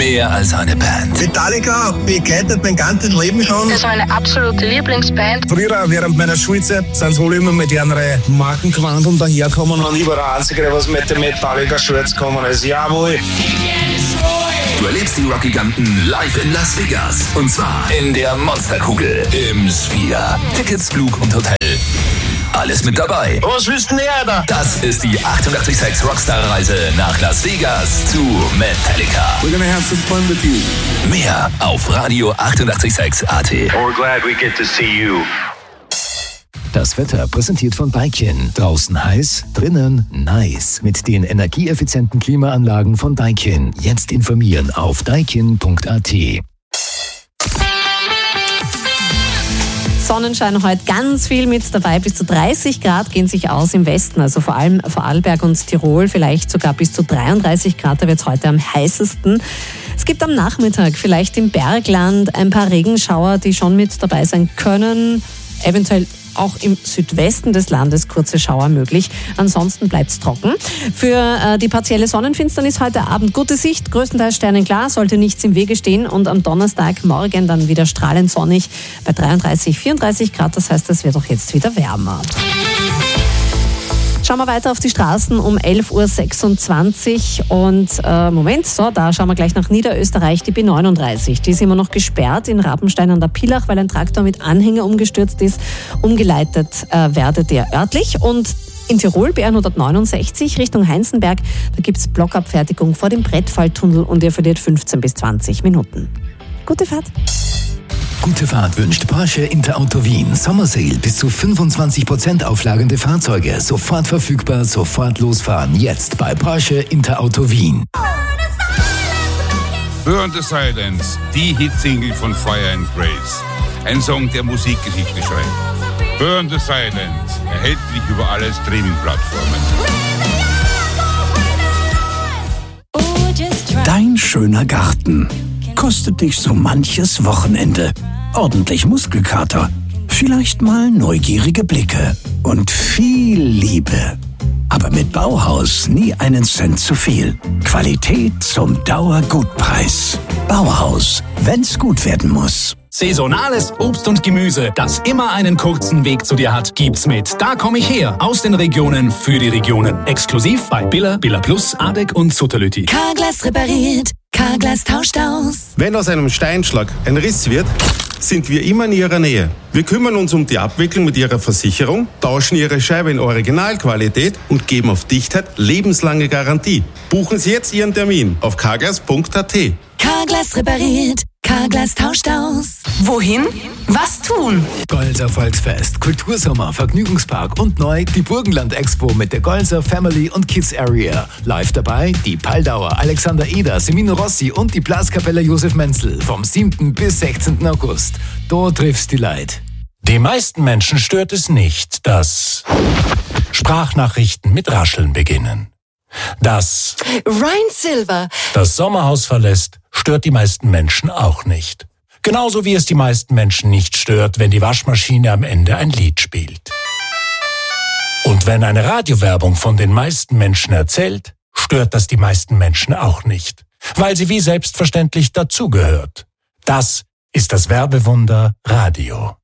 mehr als eine Band. Metallica begleitet mein ganzes Leben schon. Das ist meine absolute Lieblingsband. Früher, während meiner Schulzeit, sind sie alle immer mit modernere Markenquandeln daherkommen. Und ich war der Einzige, was mit dem Metallica-Shirts gekommen ist. Jawohl. Du erlebst die Rock-Giganten live in Las Vegas. Und zwar in der Monsterkugel im Sphere. Tickets, Flug und Hotel. Alles mit dabei. Was willst du denn da? Das ist die 886 Rockstar-Reise nach Las Vegas zu Metallica. We're gonna have some fun with you. Mehr auf Radio 886 AT. We're glad we get to see you. Das Wetter präsentiert von Daikin. Draußen heiß, drinnen nice. Mit den energieeffizienten Klimaanlagen von Daikin. Jetzt informieren auf daikin.at. Sonnenschein heute ganz viel mit dabei. Bis zu 30 Grad gehen sich aus im Westen, also vor allem Vorarlberg und Tirol, vielleicht sogar bis zu 33 Grad. Da wird es heute am heißesten. Es gibt am Nachmittag vielleicht im Bergland ein paar Regenschauer, die schon mit dabei sein können. Eventuell auch im Südwesten des Landes kurze Schauer möglich. Ansonsten bleibt es trocken. Für die partielle Sonnenfinsternis heute Abend gute Sicht, größtenteils sternenklar, sollte nichts im Wege stehen. Und am Donnerstagmorgen dann wieder strahlend sonnig bei 33, 34 Grad. Das heißt, es wird auch jetzt wieder wärmer. Schauen wir weiter auf die Straßen um 11.26 Uhr und da schauen wir gleich nach Niederösterreich, die B39. Die ist immer noch gesperrt in Rapenstein an der Pielach, weil ein Traktor mit Anhänger umgestürzt ist. Umgeleitet werde der örtlich. Und in Tirol, B169 Richtung Heinzenberg, da gibt es Blockabfertigung vor dem Brettfalltunnel und ihr verliert 15 bis 20 Minuten. Gute Fahrt! Gute Fahrt wünscht Porsche Interauto Wien. Sommersale bis zu 25% auflagende Fahrzeuge. Sofort verfügbar, sofort losfahren. Jetzt bei Porsche Interauto Wien. Burn the Silence, die Hitsingle von Fire and Grace. Ein Song, der Musikgeschichte schreibt. Burn the Silence, erhältlich über alle Streaming-Plattformen. Dein schöner Garten kostet dich so manches Wochenende. Ordentlich Muskelkater, vielleicht mal neugierige Blicke und viel Liebe. Aber mit Bauhaus nie einen Cent zu viel. Qualität zum Dauergutpreis. Bauhaus, wenn's gut werden muss. Saisonales Obst und Gemüse, das immer einen kurzen Weg zu dir hat, gibt's mit Da komm ich her, aus den Regionen für die Regionen. Exklusiv bei Billa, Billa Plus, Adek und Sutterlüti. Carglass repariert, Carglass tauscht aus. Wenn aus einem Steinschlag ein Riss wird, sind wir immer in Ihrer Nähe. Wir kümmern uns um die Abwicklung mit Ihrer Versicherung, tauschen Ihre Scheibe in Originalqualität und geben auf Dichtheit lebenslange Garantie. Buchen Sie jetzt Ihren Termin auf carglass.at. Carglass repariert, Carglass tauscht aus. Wohin? Was tun? Golser Volksfest, Kultursommer, Vergnügungspark und neu die Burgenland Expo mit der Golser Family und Kids Area. Live dabei die Paldauer, Alexander Eder, Semino Rossi und die Blaskapelle Josef Menzel vom 7. bis 16. August. Da triffst die Leid. Die meisten Menschen stört es nicht, dass Sprachnachrichten mit Rascheln beginnen. Dass Ryan Silver das Sommerhaus verlässt, stört die meisten Menschen auch nicht. Genauso wie es die meisten Menschen nicht stört, wenn die Waschmaschine am Ende ein Lied spielt. Und wenn eine Radiowerbung von den meisten Menschen erzählt, stört das die meisten Menschen auch nicht, weil sie wie selbstverständlich dazugehört. Das ist das Werbewunder Radio.